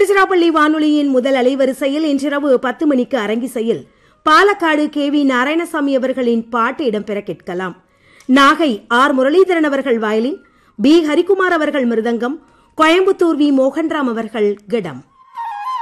திருச்சிராப்பள்ளி வானொலியின் முதல் அலைவரிசையில் இன்றிரவு 10 மணிக்கு அரங்கிசையில் பாலக்காடு KV நாராயணசாமி அவர்களின் பாட்டு இடம்பெற கேட்கலாம். நாகை ஆர் முரளிதரன் அவர்கள் வயலின், B ஹரிகுமார் அவர்கள் மிருதங்கம், கோயம்புத்தூர் V மோகன்ராம் அவர்கள் கடம்.